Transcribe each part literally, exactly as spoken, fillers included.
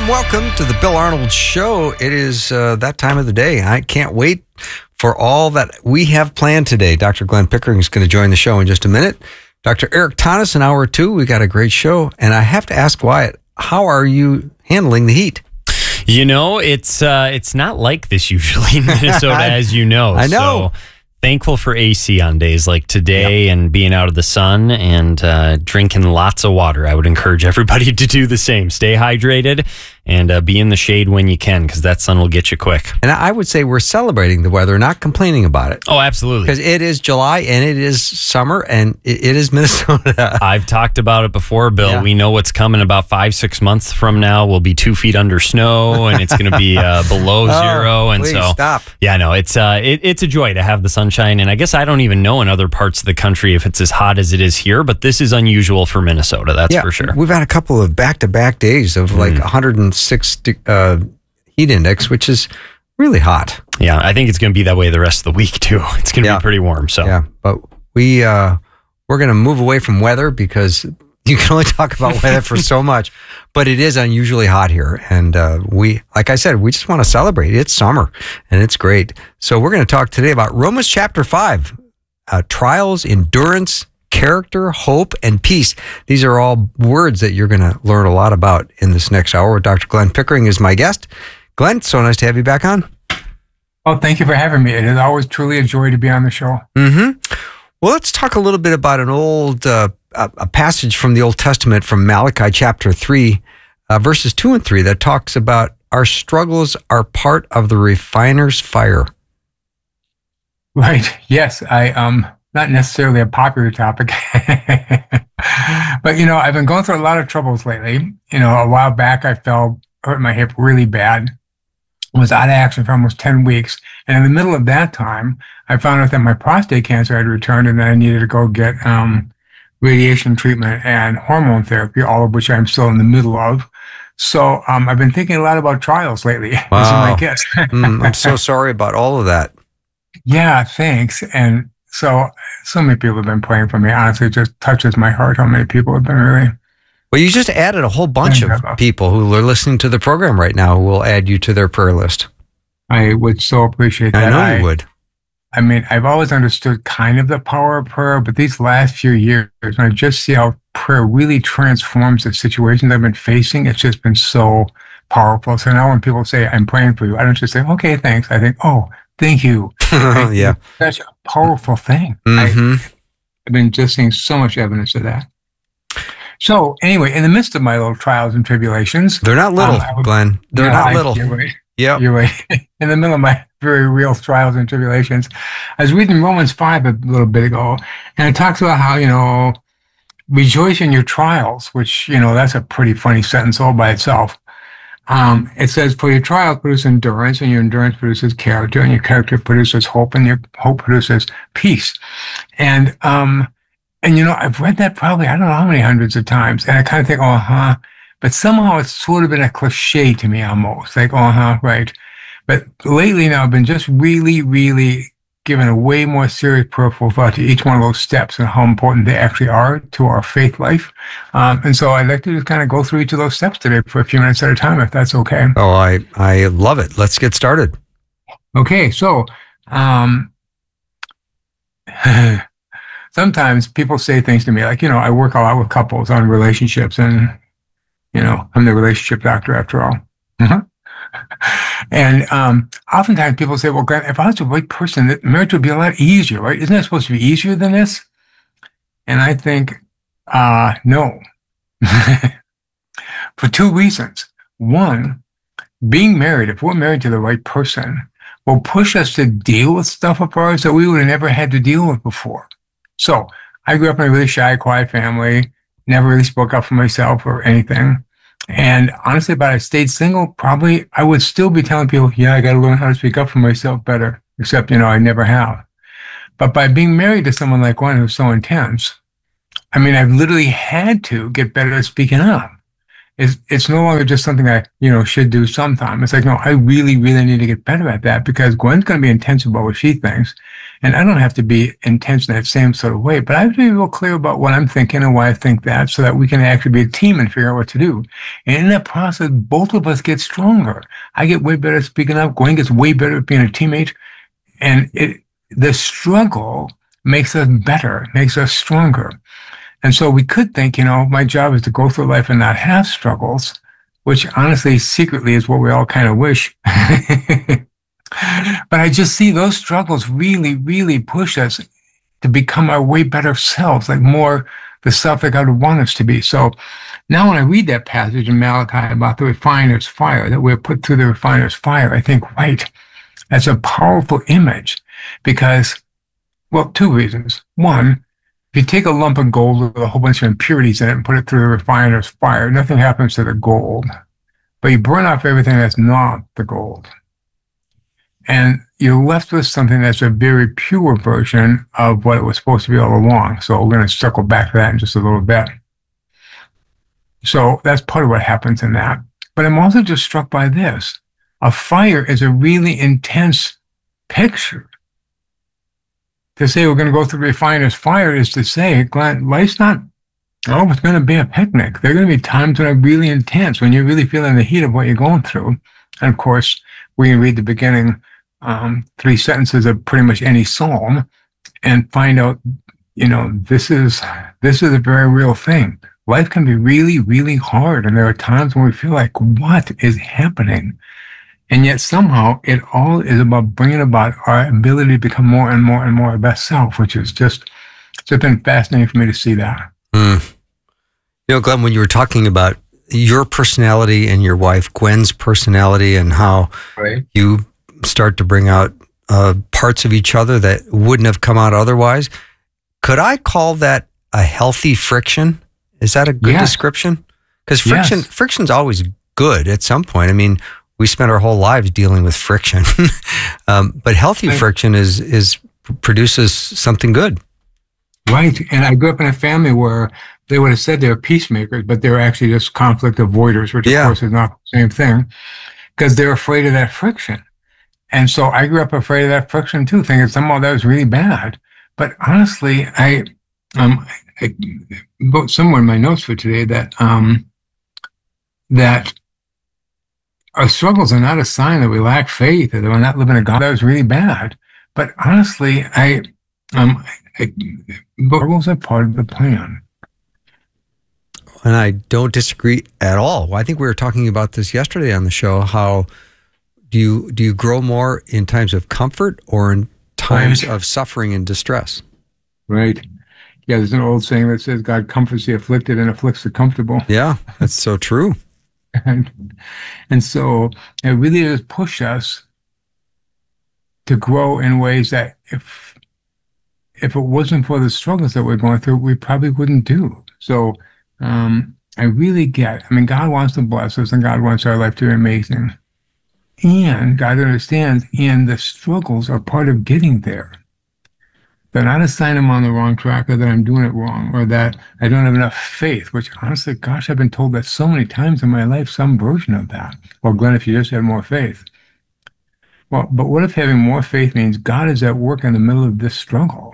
welcome to the Bill Arnold Show. It is uh, that time of the day. I can't wait for all that we have planned today. Doctor Glenn Pickering is going to join the show in just a minute. Doctor Eric Thomas in hour two. We got a great show. And I have to ask Wyatt, how are you handling the heat? You know, it's uh, it's not like this usually in Minnesota, as you know. I know. So thankful for A C on days like today, yep. and being out of the sun and uh, drinking lots of water. I would encourage everybody to do the same. Stay hydrated and uh, be in the shade when you can, because that sun will get you quick. And I would say we're celebrating the weather, not complaining about it. Oh, absolutely. Because it is July and it is summer and it, it is Minnesota. I've talked about it before, Bill. Yeah. We know what's coming about five, six months from now. We'll be two feet under snow and it's going to be uh, below oh, zero. And please so, stop. yeah, no, it's uh, it, it's a joy to have the sunshine. And I guess I don't even know in other parts of the country if it's as hot as it is here, but this is unusual for Minnesota. That's yeah, for sure. We've had a couple of back-to-back days of like mm. one hundred six uh, heat index, which is really hot. Yeah, I think it's going to be that way the rest of the week too. It's going to yeah. be pretty warm. So yeah, but we uh, we're going to move away from weather because you can only talk about weather for so much. But it is unusually hot here, and uh, we, like I said, we just want to celebrate. It's summer, and it's great. So we're going to talk today about Romans chapter five, uh, trials, endurance, character, hope, and peace. These are all words that you're going to learn a lot about in this next hour. Doctor Glenn Pickering is my guest. Glenn, so nice to have you back on. Oh, thank you for having me. It is always truly a joy to be on the show. Mm-hmm. Well, let's talk a little bit about an old uh, a, a passage from the Old Testament from Malachi chapter three, uh, verses two and three, that talks about our struggles are part of the refiner's fire. Right. Yes. I um not necessarily a popular topic, but you know, I've been going through a lot of troubles lately. You know, a while back I fell, hurt my hip really bad. Was out of action for almost ten weeks. And in the middle of that time, I found out that my prostate cancer had returned and that I needed to go get um, radiation treatment and hormone therapy, all of which I'm still in the middle of. So um, I've been thinking a lot about trials lately, wow. as you might guess. mm, I'm so sorry about all of that. Yeah, thanks. And so, so many people have been praying for me. Honestly, it just touches my heart how many people have been really. Well, you just added a whole bunch of people who are listening to the program right now who will add you to their prayer list. I would so appreciate that. I know I, you would. I mean, I've always understood kind of the power of prayer, but these last few years, when I just see how prayer really transforms the situations I've been facing, it's just been so powerful. So now when people say, I'm praying for you, I don't just say, okay, thanks. I think, oh, thank you. Yeah. It's such a powerful thing. Mm-hmm. I, I've been just seeing so much evidence of that. So anyway, in the midst of my little trials and tribulations. They're not little, um, would, Glenn. They're yeah, not I, little. You're right. Yep. You're right. In the middle of my very real trials and tribulations, I was reading Romans five a little bit ago, and it talks about how, you know, rejoice in your trials, which, you know, that's a pretty funny sentence all by itself. Um, it says, for your trials produce endurance, and your endurance produces character, and your character produces hope, and your hope produces peace. And, um, And, you know, I've read that probably, I don't know how many hundreds of times. And I kind of think, oh, huh. But somehow it's sort of been a cliche to me almost. Like, oh, huh, right. But lately now I've been just really, really giving a way more serious prayerful thought to each one of those steps and how important they actually are to our faith life. Um, and so I'd like to just kind of go through each of those steps today for a few minutes at a time, if that's okay. Oh, I, I love it. Let's get started. Okay. So, um, sometimes people say things to me like, you know, I work a lot with couples on relationships and, you know, I'm the relationship doctor after all. Mm-hmm. And um, oftentimes people say, well, Grant, if I was the right person, that marriage would be a lot easier, right? Isn't it supposed to be easier than this? And I think, uh, no. For two reasons. One, being married, if we're married to the right person, will push us to deal with stuff of ours that we would have never had to deal with before. So I grew up in a really shy, quiet family, never really spoke up for myself or anything. And honestly, if I stayed single, probably I would still be telling people, yeah, I got to learn how to speak up for myself better, except, you know, I never have. But by being married to someone like one who's so intense, I mean, I've literally had to get better at speaking up. It's, it's no longer just something I, you know, should do sometime. It's like, no, I really, really need to get better at that because Gwen's going to be intense about what she thinks. And I don't have to be intense in that same sort of way, but I have to be real clear about what I'm thinking and why I think that so that we can actually be a team and figure out what to do. And in that process, both of us get stronger. I get way better at speaking up. Gwen gets way better at being a teammate. And it, the struggle makes us better, makes us stronger. And so we could think, you know, my job is to go through life and not have struggles, which honestly, secretly is what we all kind of wish. But I just see those struggles really, really push us to become our way better selves, like more the self that God would want us to be. So now when I read that passage in Malachi about the refiner's fire, that we're put through the refiner's fire, I think, right, that's a powerful image because, well, two reasons. One, if you take a lump of gold with a whole bunch of impurities in it and put it through the refiner's fire, nothing happens to the gold. But you burn off everything that's not the gold. And you're left with something that's a very pure version of what it was supposed to be all along. So we're going to circle back to that in just a little bit. So that's part of what happens in that. But I'm also just struck by this. A fire is a really intense picture. To say we're going to go through the refiner's fire is to say, Glenn, life's not always going to be a picnic. There are going to be times when are really intense, when you're really feeling the heat of what you're going through. And of course, we can read the beginning um, three sentences of pretty much any psalm and find out, you know, this is this is a very real thing. Life can be really, really hard. And there are times when we feel like, what is happening? And yet somehow it all is about bringing about our ability to become more and more and more our best self, which is just, it's just been fascinating for me to see that. Mm. You know, Glenn, when you were talking about your personality and your wife, Gwen's personality, and how right. you start to bring out uh, parts of each other that wouldn't have come out otherwise, could I call that a healthy friction? Is that a good yes. description? Because friction, yes. friction's always good at some point. I mean, we spend our whole lives dealing with friction, um, but healthy friction is is produces something good. Right, and I grew up in a family where they would have said they're peacemakers, but they're actually just conflict avoiders, which of Yeah. course is not the same thing, because they're afraid of that friction. And so I grew up afraid of that friction too, thinking somehow that was really bad. But honestly, I um I wrote somewhere in my notes for today that um that. Our struggles are not a sign that we lack faith or that we're not living a God that was really bad. But honestly, I, um, I, struggles are part of the plan. And I don't disagree at all. I think we were talking about this yesterday on the show. How do you do you grow more in times of comfort or in times Right. of suffering and distress? Right. Yeah, there's an old saying that says God comforts the afflicted and afflicts the comfortable. Yeah, that's so true. And, and so it really does push us to grow in ways that if if it wasn't for the struggles that we're going through, we probably wouldn't do. So um, I really get, I mean, God wants to bless us and God wants our life to be amazing. And God understands, and the struggles are part of getting there. They're not a sign I'm on the wrong track or that I'm doing it wrong or that I don't have enough faith, which honestly, gosh, I've been told that so many times in my life, some version of that. Well, Glenn, if you just had more faith. Well, but what if having more faith means God is at work in the middle of this struggle?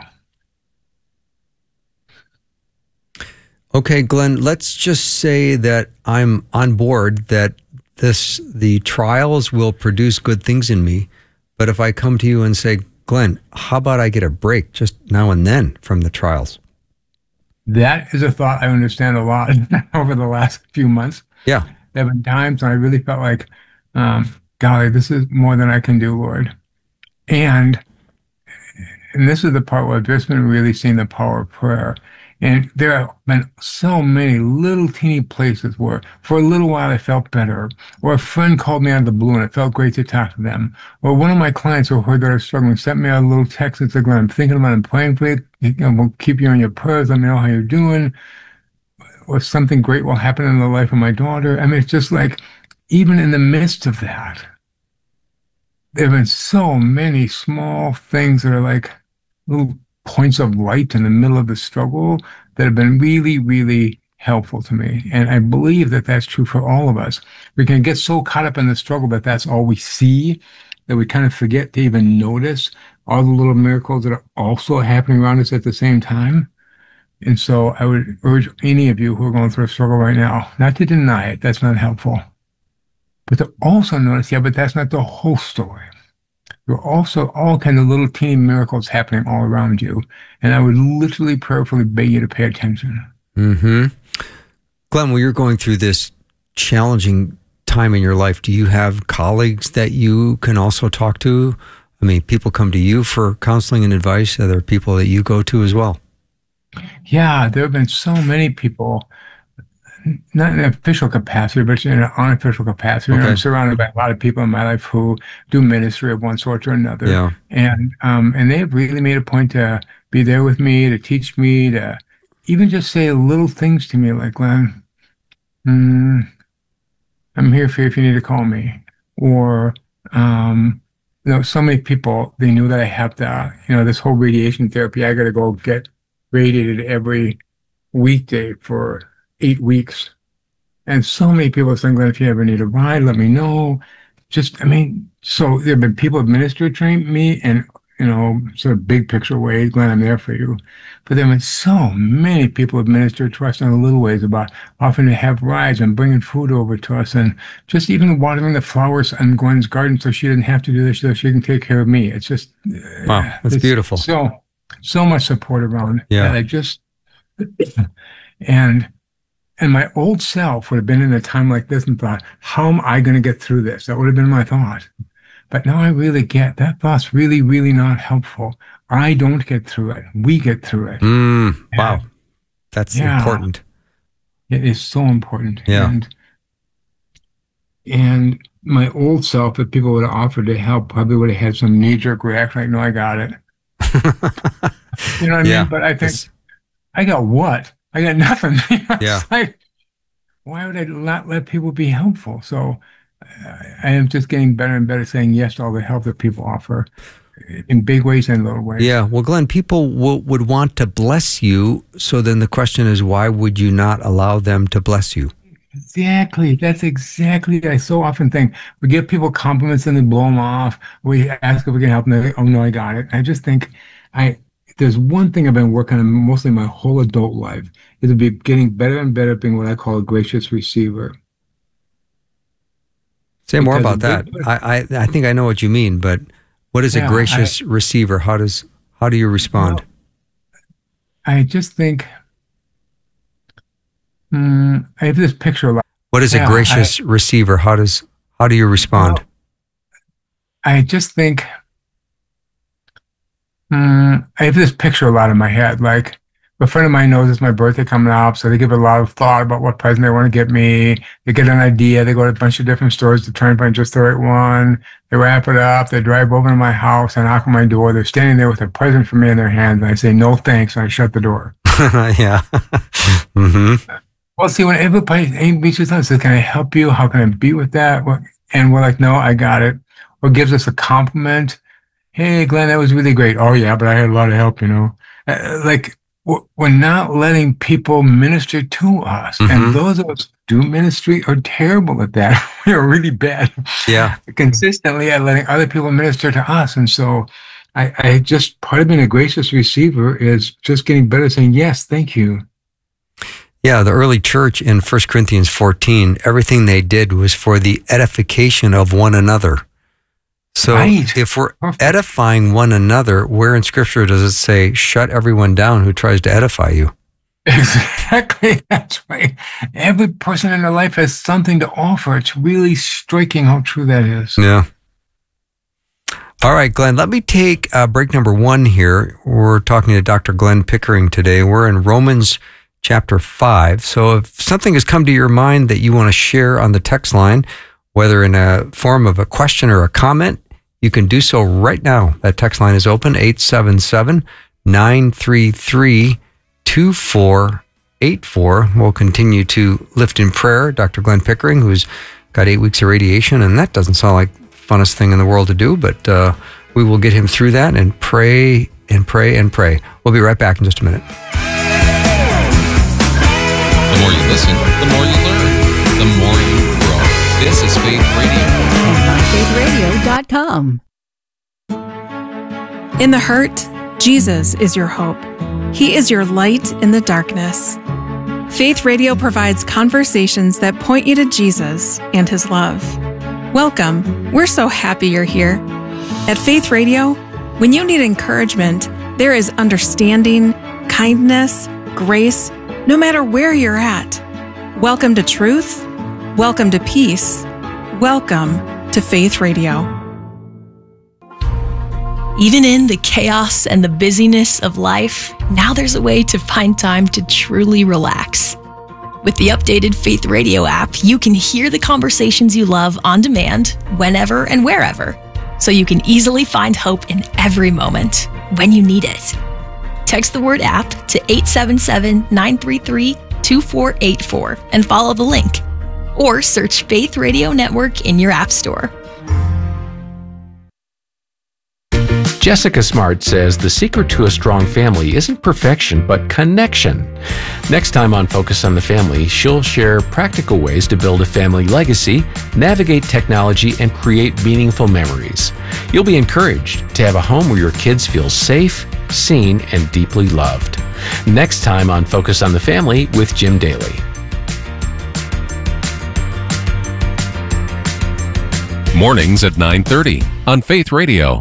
Okay, Glenn, let's just say that I'm on board that this the trials will produce good things in me. But if I come to you and say, Glenn, how about I get a break just now and then from the trials? That is a thought I understand a lot over the last few months. Yeah. There have been times when I really felt like, um, golly, this is more than I can do, Lord. And, and this is the part where I've just been really seeing the power of prayer. And there have been so many little teeny places where for a little while I felt better, or a friend called me out of the blue and it felt great to talk to them, or one of my clients who heard that I was struggling sent me a little text and said, Glenn, I'm thinking about it, I'm praying for you, you know, we'll keep you in your prayers, let me know how you're doing, or something great will happen in the life of my daughter. I mean, it's just like, even in the midst of that, there have been so many small things that are like little points of light in the middle of the struggle that have been really, really helpful to me. And I believe that that's true for all of us. We can get so caught up in the struggle that that's all we see, that we kind of forget to even notice all the little miracles that are also happening around us at the same time. And so I would urge any of you who are going through a struggle right now, not to deny it, that's not helpful, but to also notice, yeah, but that's not the whole story. There are also all kinds of little teeny miracles happening all around you. And I would literally prayerfully beg you to pay attention. Mm-hmm. Glenn, when you're going through this challenging time in your life, do you have colleagues that you can also talk to? I mean, people come to you for counseling and advice. Are there people that you go to as well? Yeah, there have been so many people, not in an official capacity, but in an unofficial capacity. Okay. I'm surrounded by a lot of people in my life who do ministry of one sort or another. Yeah. And um, and they've really made a point to be there with me, to teach me, to even just say little things to me like, Glenn, mm, I'm here for you if you need to call me. Or, um, you know, so many people, they knew that I have the, you know, this whole radiation therapy. I got to go get radiated every weekday for eight weeks. And so many people saying, Glenn, if you ever need a ride, let me know. Just, I mean, so there have been people who administered trained me and, you know, sort of big picture ways, Glenn, I'm there for you. But there have been so many people administered to us in the little ways about offering to have rides and bringing food over to us and just even watering the flowers in Gwen's garden so she didn't have to do this, so she can take care of me. It's just, wow, that's it's beautiful. So, so much support around. Yeah. And I just, and, and my old self would have been in a time like this and thought, how am I going to get through this? That would have been my thought. But now I really get that thought's really, really not helpful. I don't get through it. We get through it. Mm, wow. That's yeah, important. It is so important. Yeah. And, and my old self, if people would have offered to help, probably would have had some knee-jerk reaction like, no, I got it. You know what I yeah, mean? But I think, I got what? I got nothing. Yeah. Like, why would I not let people be helpful? So I am just getting better and better saying yes to all the help that people offer in big ways and little ways. Yeah. Well, Glenn, people w- would want to bless you. So then the question is, why would you not allow them to bless you? Exactly. That's exactly. I so often think we give people compliments and they blow them off. We ask if we can help them. They, oh no, I got it. I just think I, there's one thing I've been working on mostly my whole adult life is to be getting better and better at being what I call a gracious receiver. Say more about that. I, I I think I know what you mean, but what is yeah, a gracious I, receiver? How does how do you respond? Well, I just think um, I have this picture. Of, what is yeah, a gracious I, receiver? How does how do you respond? Well, I just think um, I have this picture a lot in my head. Like a friend of mine knows it's my birthday coming up, so they give a lot of thought about what present they want to get me. They get an idea. They go to a bunch of different stores to try and find just the right one. They wrap it up. They drive over to my house and knock on my door. They're standing there with a present for me in their hands, and I say, no thanks, and I shut the door. Yeah. Mm-hmm. Well, see, when everybody reaches out and says, can I help you? How can I be with that? And we're like, no, I got it. Or gives us a compliment. Hey, Glenn, that was really great. Oh, yeah, but I had a lot of help, you know. Uh, like, we're not letting people minister to us. Mm-hmm. And those of us who do ministry are terrible at that. We are really bad. Yeah. Consistently at letting other people minister to us. And so I, I just, part of being a gracious receiver is just getting better at saying, yes, thank you. Yeah, the early church in First Corinthians fourteen, everything they did was for the edification of one another. So right. If we're Perfect. edifying one another, where in Scripture does it say, shut everyone down who tries to edify you? Exactly. That's right. Every person in their life has something to offer. It's really striking how true that is. Yeah. All right, Glenn, let me take uh, break number one here. We're talking to Doctor Glenn Pickering today. We're in Romans chapter five. So if something has come to your mind that you want to share on the text line, whether in a form of a question or a comment, you can do so right now. That text line is open, eight seven seven, nine three three, two four eight four. We'll continue to lift in prayer Doctor Glenn Pickering, who's got eight weeks of radiation, and that doesn't sound like the funnest thing in the world to do, but uh, we will get him through that and pray and pray and pray. We'll be right back in just a minute. The more you listen, the more you learn. The more you grow. This is Faith Radio. And my faith radio dot com. In the hurt, Jesus is your hope. He is your light in the darkness. Faith Radio provides conversations that point you to Jesus and His love. Welcome. We're so happy you're here. At Faith Radio, when you need encouragement, there is understanding, kindness, grace, no matter where you're at. Welcome to truth. Welcome to peace. Welcome to Faith Radio. Even in the chaos and the busyness of life, now there's a way to find time to truly relax. With the updated Faith Radio app, you can hear the conversations you love on demand, whenever and wherever, so you can easily find hope in every moment when you need it. Text the word app to eight seven seven, nine three three, two four eight four and follow the link. Or search Faith Radio Network in your app store. Jessica Smart says the secret to a strong family isn't perfection, but connection. Next time on Focus on the Family, she'll share practical ways to build a family legacy, navigate technology, and create meaningful memories. You'll be encouraged to have a home where your kids feel safe, seen, and deeply loved. Next time on Focus on the Family with Jim Daly. Mornings at nine thirty on Faith Radio.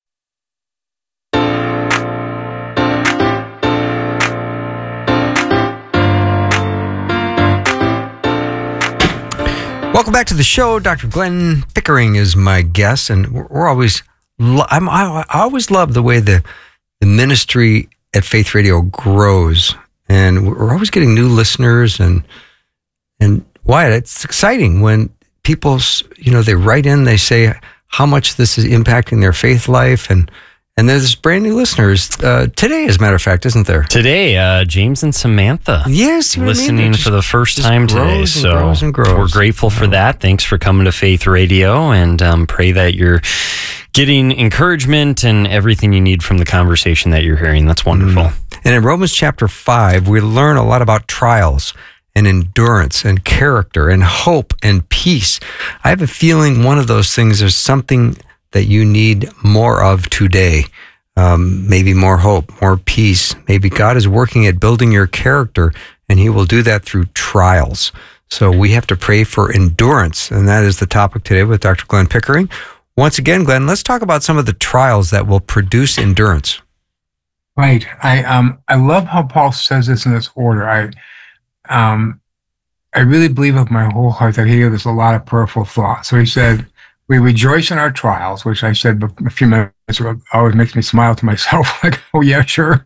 Welcome back to the show. Doctor Glenn Pickering is my guest, and we're, we're always, lo- I'm, I, I always love the way the, the ministry at Faith Radio grows, and we're always getting new listeners, and and Wyatt, it's exciting when people, you know, they write in, they say how much this is impacting their faith life, and and there's brand new listeners uh, today, as a matter of fact, isn't there? Today, uh, James and Samantha. Yes, you know listening I mean? just, for the first time today. And so grows and grows. We're grateful for that. Thanks for coming to Faith Radio, and um, pray that you're getting encouragement and everything you need from the conversation that you're hearing. That's wonderful. Mm. And in Romans chapter five, we learn a lot about trials and endurance and character and hope and peace. I have a feeling one of those things is something that you need more of today. Um, maybe more hope, more peace. Maybe God is working at building your character, and He will do that through trials. So we have to pray for endurance, and that is the topic today with Doctor Glenn Pickering. Once again, Glenn, let's talk about some of the trials that will produce endurance. Right. I um I love how Paul says this in this order. I um I really believe with my whole heart that he gave us a lot of prayerful thought. So he said, we rejoice in our trials, which I said a few minutes ago, always makes me smile to myself, like, oh yeah, sure.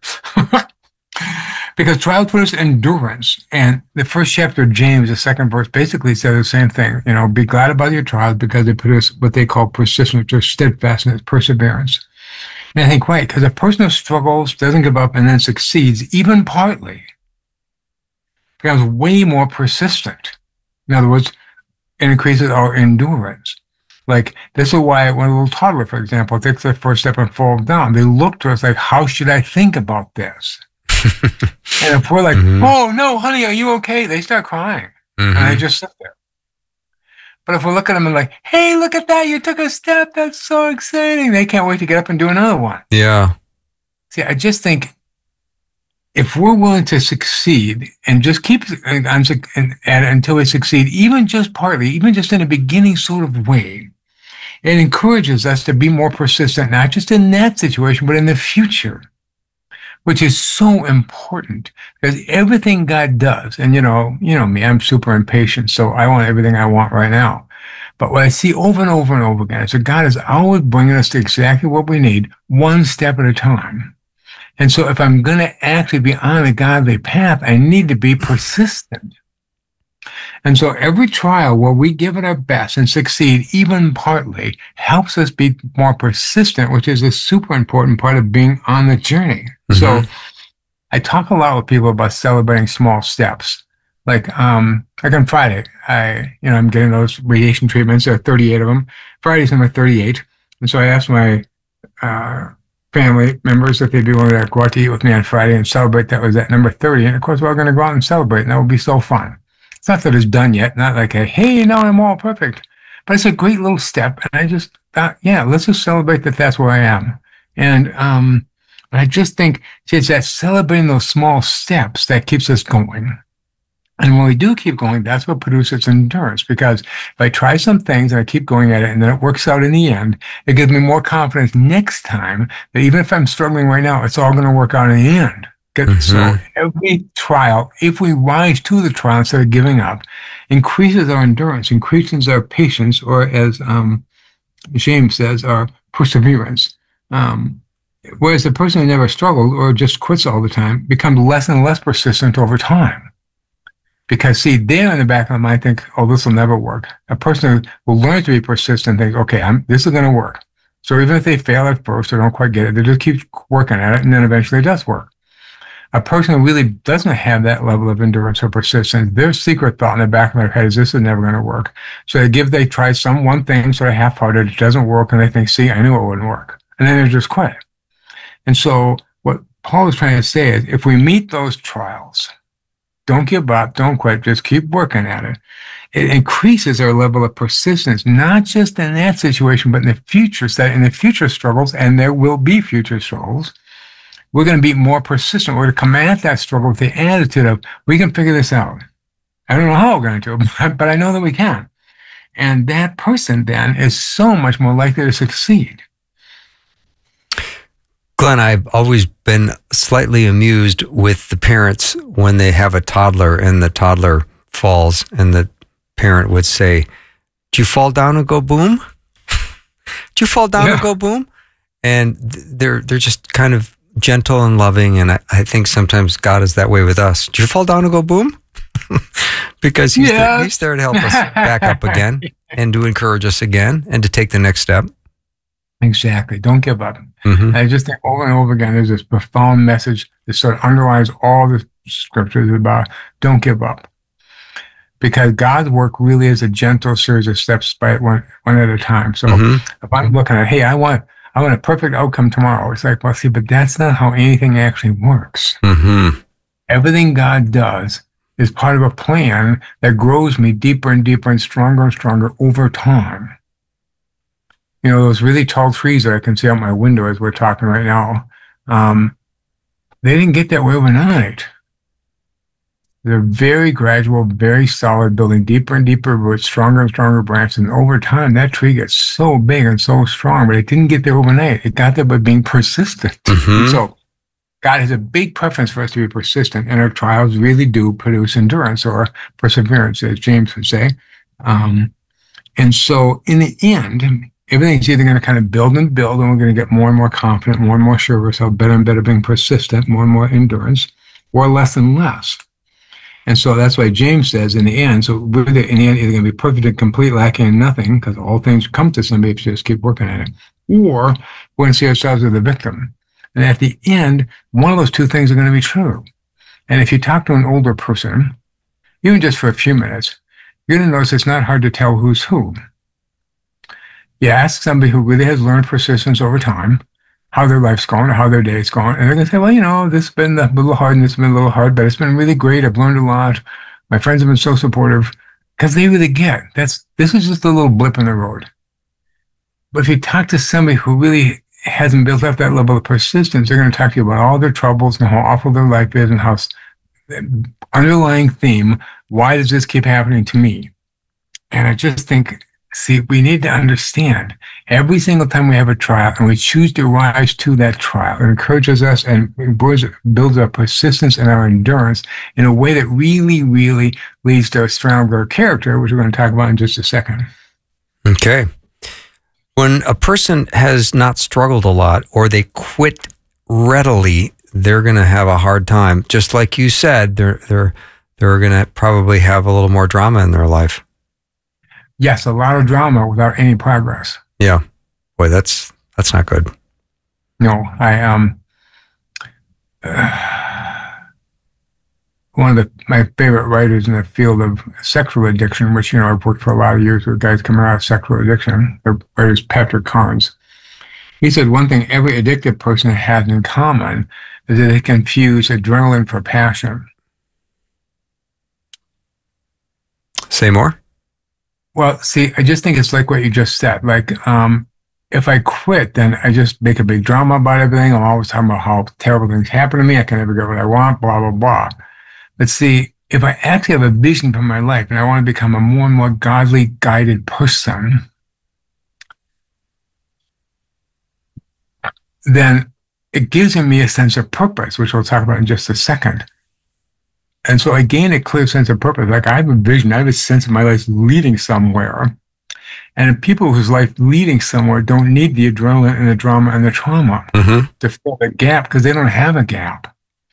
Because trials produce endurance. And the first chapter of James, the second verse, basically says the same thing. You know, be glad about your trials because they produce what they call persistence or steadfastness, perseverance. And I think, right, because a person who struggles, doesn't give up, and then succeeds, even partly, becomes way more persistent. In other words, it increases our endurance. Like, this is why when a little toddler, for example, takes their first step and falls down, they look to us like, how should I think about this? And if we're like, mm-hmm. oh, no, honey, are you okay? They start crying. Mm-hmm. And they just sit there. But if we look at them and like, hey, look at that, you took a step, that's so exciting. They can't wait to get up and do another one. Yeah. See, I just think if we're willing to succeed and just keep and, and, and until we succeed, even just partly, even just in a beginning sort of way, it encourages us to be more persistent, not just in that situation, but in the future, which is so important because everything God does, and you know, you know me, I'm super impatient, so I want everything I want right now. But what I see over and over and over again is that God is always bringing us to exactly what we need, one step at a time. And so if I'm going to actually be on a godly path, I need to be persistent. And so every trial where we give it our best and succeed, even partly, helps us be more persistent, which is a super important part of being on the journey. Mm-hmm. So I talk a lot with people about celebrating small steps. Like, um, like on Friday, I, you know, I'm getting those radiation treatments. There are thirty-eight of them. Friday's number thirty-eight. And so I asked my, uh, family members if they'd be willing to go out to eat with me on Friday and celebrate that was at number thirty. And of course, we're all going to go out and celebrate, and that would be so fun. It's not that it's done yet, not like a, hey, now I'm all perfect. But it's a great little step. And I just thought, yeah, let's just celebrate that that's where I am. And um, I just think see, it's that celebrating those small steps that keeps us going. And when we do keep going, that's what produces endurance. Because if I try some things and I keep going at it and then it works out in the end, it gives me more confidence next time that even if I'm struggling right now, it's all going to work out in the end. Mm-hmm. So every trial, if we rise to the trial instead of giving up, increases our endurance, increases our patience, or as um, James says, our perseverance. Um, whereas the person who never struggled or just quits all the time becomes less and less persistent over time. Because, see, they're in the back of the mind think, oh, this will never work. A person who will learn to be persistent thinks, okay, I'm, this is going to work. So even if they fail at first or don't quite get it, they just keep working at it, and then eventually it does work. A person who really doesn't have that level of endurance or persistence, their secret thought in the back of their head is this is never going to work. So they give, they try some one thing sort of half-hearted, it doesn't work, and they think, see, I knew it wouldn't work. And then they just quit. And so what Paul is trying to say is if we meet those trials, don't give up, don't quit, just keep working at it. It increases our level of persistence, not just in that situation, but in the future, so that in the future struggles, and there will be future struggles, we're going to be more persistent. We're going to come at that struggle with the attitude of, we can figure this out. I don't know how we're going to, but I know that we can. And that person then is so much more likely to succeed. Glenn, I've always been slightly amused with the parents when they have a toddler and the toddler falls and the parent would say, "Did you fall down and go boom? Did you fall down yeah. and go boom?" And they're they're just kind of gentle and loving, and I, I think sometimes God is that way with us. Did you fall down and go boom? Because he's, yeah. there, he's there to help us back up again and to encourage us again and to take the next step. Exactly. Don't give up. Mm-hmm. I just think over and over again, there's this profound message that sort of underlies all the scriptures about don't give up. Because God's work really is a gentle series of steps by one, one at a time. So mm-hmm. if I'm looking at, hey, I want I want a perfect outcome tomorrow, it's like, well, see, but that's not how anything actually works. Mm-hmm. Everything God does is part of a plan that grows me deeper and deeper and stronger and stronger over time. You know, those really tall trees that I can see out my window as we're talking right now, um, they didn't get that way overnight. They're very gradual, very solid, building deeper and deeper roots, stronger and stronger branches. And over time, that tree gets so big and so strong, but it didn't get there overnight. It got there by being persistent. Mm-hmm. So God has a big preference for us to be persistent, and our trials really do produce endurance or perseverance, as James would say. Um, and so in the end, everything's either going to kind of build and build, and we're going to get more and more confident, more and more sure of ourselves, better and better being persistent, more and more endurance, or less and less. And so that's why James says in the end, so we're in the end either going to be perfect and complete, lacking in nothing, because all things come to somebody if you just keep working at it, or we're going to see ourselves as the victim. And at the end, one of those two things are going to be true. And if you talk to an older person, even just for a few minutes, you're going to notice it's not hard to tell who's who. You ask somebody who really has learned persistence over time, how their life's going or how their day's going, and they're going to say, well, you know, this has been a little hard and this has been a little hard, but it's been really great. I've learned a lot. My friends have been so supportive, because they really get that's this is just a little blip in the road. But if you talk to somebody who really hasn't built up that level of persistence, they're going to talk to you about all their troubles and how awful their life is and how underlying theme, why does this keep happening to me? And I just think, see, we need to understand every single time we have a trial and we choose to rise to that trial, it encourages us and builds our persistence and our endurance in a way that really, really leads to a stronger character, which we're going to talk about in just a second. Okay. When a person has not struggled a lot or they quit readily, they're going to have a hard time. Just like you said, they're they're they're going to probably have a little more drama in their life. Yes, a lot of drama without any progress. Yeah. Boy, that's that's not good. No, I um uh, one of the my favorite writers in the field of sexual addiction, which, you know, I've worked for a lot of years with guys coming out of sexual addiction, the writer is Patrick Carnes. he said one thing every addicted person has in common is that they confuse adrenaline for passion. Say more. Well, see, I just think it's like what you just said. Like, um, if I quit, then I just make a big drama about everything. I'm always talking about how terrible things happen to me. I can never get what I want, blah, blah, blah. But see, if I actually have a vision for my life and I want to become a more and more godly guided person, then it gives me a sense of purpose, which we'll talk about in just a second. And so I gain a clear sense of purpose. Like I have a vision, I have a sense of my life leading somewhere. And people whose life leading somewhere don't need the adrenaline and the drama and the trauma Mm-hmm. to fill the gap because they don't have a gap.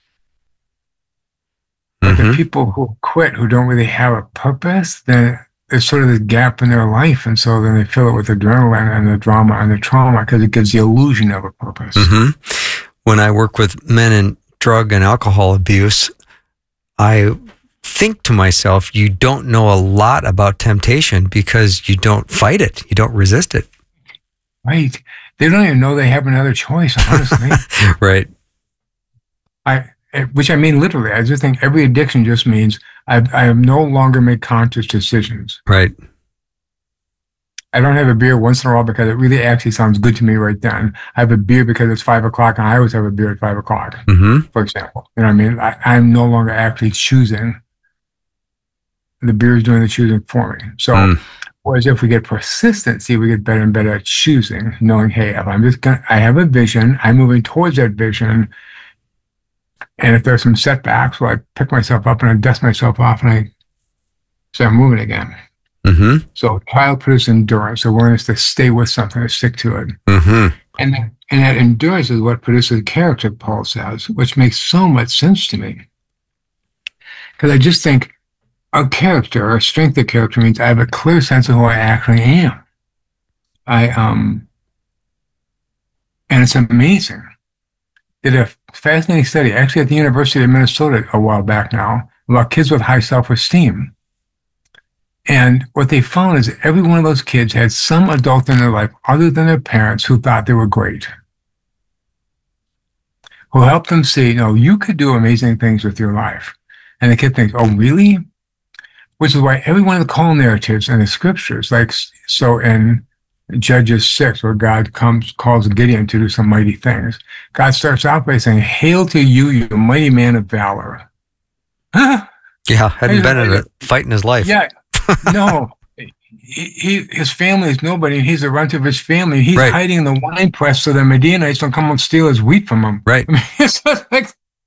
But Mm-hmm. the people who quit, who don't really have a purpose, then there's sort of this gap in their life. And so then they fill it with adrenaline and the drama and the trauma because it gives the illusion of a purpose. Mm-hmm. When I work with men in drug and alcohol abuse, I think to myself, you don't know a lot about temptation because you don't fight it. You don't resist it. Right. They don't even know they have another choice, honestly. Right. I, which I mean literally. I just think every addiction just means I, I have no longer made conscious decisions. Right. I don't have a beer once in a while because it really actually sounds good to me right then. I have a beer because it's five o'clock and I always have a beer at five o'clock, Mm-hmm. for example. You know what I mean? I, I'm no longer actually choosing. The beer is doing the choosing for me. So, Mm. whereas if we get persistency, we get better and better at choosing, knowing, hey, if I'm just going to, I have a vision, I'm moving towards that vision. And if there's some setbacks, well, I pick myself up and I dust myself off and I start moving again. Mm-hmm. So trial produces endurance, a willingness to stay with something, to stick to it. Mm-hmm. And that, and that endurance is what produces character, Paul says, which makes so much sense to me. Because I just think our character, our strength of character means I have a clear sense of who I actually am. I, um, and it's amazing. Did a fascinating study, actually at the University of Minnesota a while back now, about kids with high self-esteem. And what they found is that every one of those kids had some adult in their life other than their parents who thought they were great, who helped them see, no, you could do amazing things with your life. And the kid thinks, oh, really? Which is why every one of the call narratives in the scriptures, like so in Judges six, where God comes, calls Gideon to do some mighty things, God starts out by saying, hail to you, you mighty man of valor. Huh? Yeah, hadn't been in a fight in his life. Yeah. No, he, he, his family is nobody. He's the runt of his family. He's Right. hiding in the wine press so the Midianites don't come and steal his wheat from him. Right. I mean, it's just like,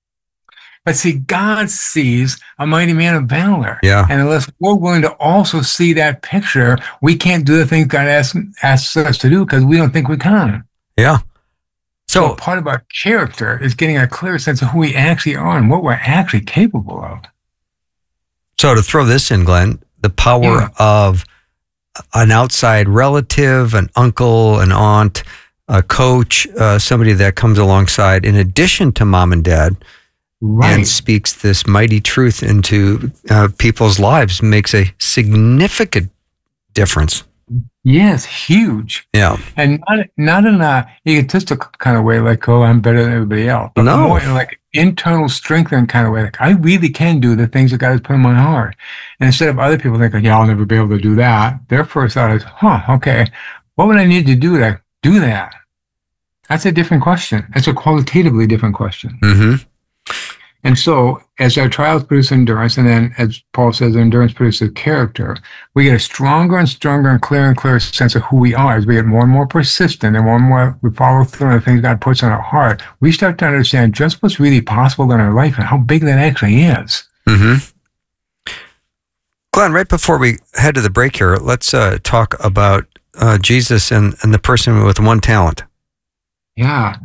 but see, God sees a mighty man of valor. Yeah. And unless we're willing to also see that picture, we can't do the things God asks, asks us to do because we don't think we can. Yeah. So, So, part of our character is getting a clear sense of who we actually are and what we're actually capable of. so to throw this in, Glenn, the power Yeah. of an outside relative, an uncle, an aunt, a coach, uh, somebody that comes alongside in addition to mom and dad Right. and speaks this mighty truth into uh, people's lives makes a significant difference. Yes, huge. Yeah. And not not in a egotistical kind of way, like, oh, I'm better than everybody else. But No. more in like internal strengthening kind of way, like I really can do the things that God has put in my heart. And instead of other people thinking, yeah, I'll never be able to do that, their first thought is, huh, okay, what would I need to do to do that? That's a different question. That's a qualitatively different question. Mm-hmm. And so, as our trials produce endurance, and then, as Paul says, endurance produces character, we get a stronger and stronger and clearer and clearer sense of who we are. As we get more and more persistent and more and more we follow through on the things God puts in our heart, we start to understand just what's really possible in our life and how big that actually is. Mm-hmm. Glenn, right before we head to the break here, let's uh, talk about uh, Jesus and, and the person with one talent. Yeah.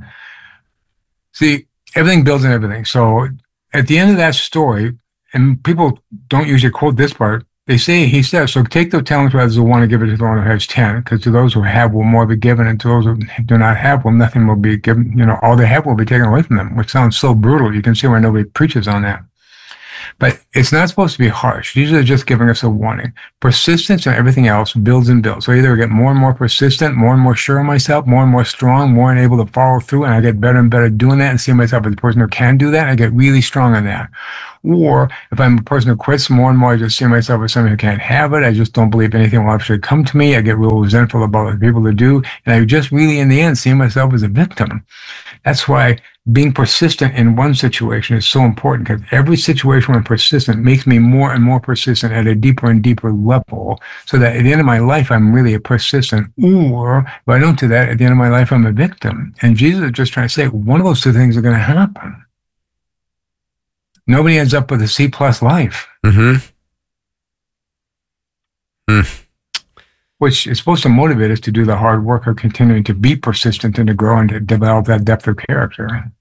See, everything builds on everything. So, at the end of that story, and people don't usually quote this part, they say, he says, so take the talents rather than want to give it to the one who has ten, because to those who have will more be given, and to those who do not have will nothing will be given. You know, all they have will be taken away from them, which sounds so brutal. You can see why nobody preaches on that. But it's not supposed to be harsh. These are just giving us a warning. Persistence and everything else builds and builds. So either I get more and more persistent, more and more sure of myself, more and more strong, more and able to follow through, and I get better and better doing that and see myself as a person who can do that. I get really strong on that. Or if I'm a person who quits, more and more I just see myself as someone who can't have it. I just don't believe anything will actually come to me. I get real resentful about what people to do. And I just really, in the end, see myself as a victim. That's why being persistent in one situation is so important, because every situation when I'm persistent makes me more and more persistent at a deeper and deeper level, so that at the end of my life, I'm really a persistent. Or if I don't do that, at the end of my life, I'm a victim. And Jesus is just trying to say, one of those two things are going to happen. Nobody ends up with a C plus life. Mm-hmm. Mm. Which is supposed to motivate us to do the hard work of continuing to be persistent and to grow and to develop that depth of character.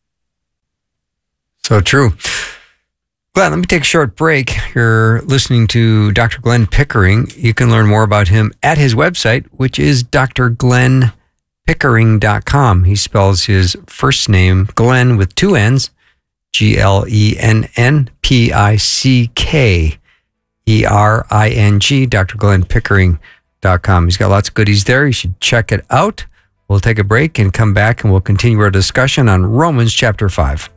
So true. Glenn, let me take a short break. You're listening to Doctor Glenn Pickering. You can learn more about him at his website, which is d r glenn pickering dot com. He spells his first name, Glenn, with two N's, G L E N N P I C K E R I N G, d r glenn pickering dot com. He's got lots of goodies there. You should check it out. We'll take a break and come back, and we'll continue our discussion on Romans chapter five.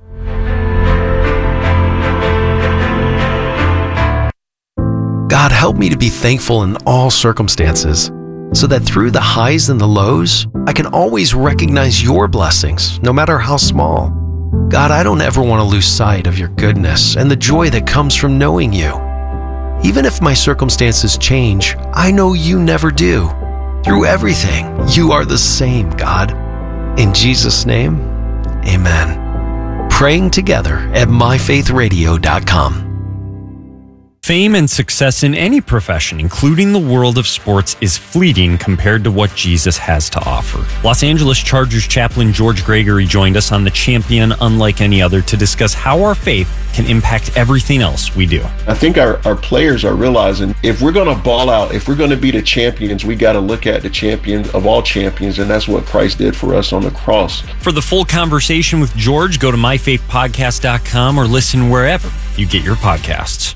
God, help me to be thankful in all circumstances, so that through the highs and the lows, I can always recognize your blessings, no matter how small. God, I don't ever want to lose sight of your goodness and the joy that comes from knowing you. Even if my circumstances change, I know you never do. Through everything, you are the same, God. In Jesus' name, amen. Praying together at my faith radio dot com. Fame and success in any profession, including the world of sports, is fleeting compared to what Jesus has to offer. Los Angeles Chargers chaplain George Gregory joined us on The Champion Unlike Any Other to discuss how our faith can impact everything else we do. I think our, our players are realizing if we're going to ball out, if we're going to be the champions, we got to look at the champion of all champions, and that's what Christ did for us on the cross. For the full conversation with George, go to my faith podcast dot com or listen wherever you get your podcasts.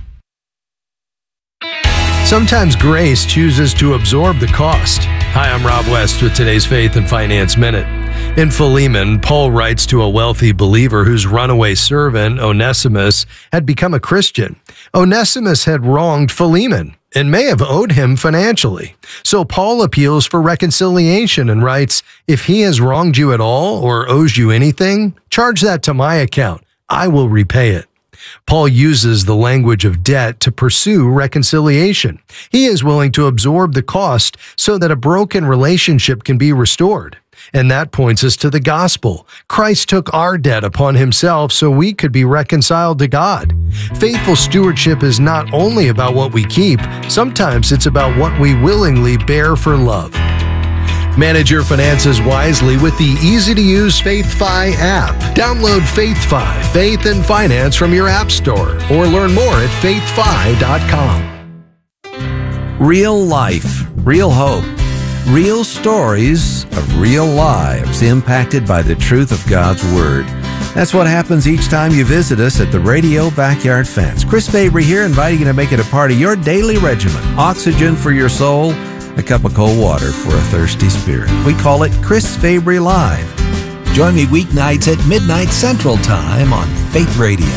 Sometimes grace chooses to absorb the cost. Hi, I'm Rob West with today's Faith and Finance Minute. In Philemon, Paul writes to a wealthy believer whose runaway servant, Onesimus, had become a Christian. Onesimus had wronged Philemon and may have owed him financially. So Paul appeals for reconciliation and writes, "If he has wronged you at all or owes you anything, charge that to my account. I will repay it." Paul uses the language of debt to pursue reconciliation. He is willing to absorb the cost so that a broken relationship can be restored. And that points us to the gospel. Christ took our debt upon himself so we could be reconciled to God. Faithful stewardship is not only about what we keep, sometimes it's about what we willingly bear for love. Manage your finances wisely with the easy-to-use FaithFi app. Download FaithFi, Faith and Finance from your app store, or learn more at faith fi dot com. Real life, real hope, real stories of real lives impacted by the truth of God's Word. That's what happens each time you visit us at the Radio Backyard Fence. Chris Fabry here, inviting you to make it a part of your daily regimen. Oxygen for your soul, a cup of cold water for a thirsty spirit. We call it Chris Fabry Live. Join me weeknights at midnight Central Time on Faith Radio.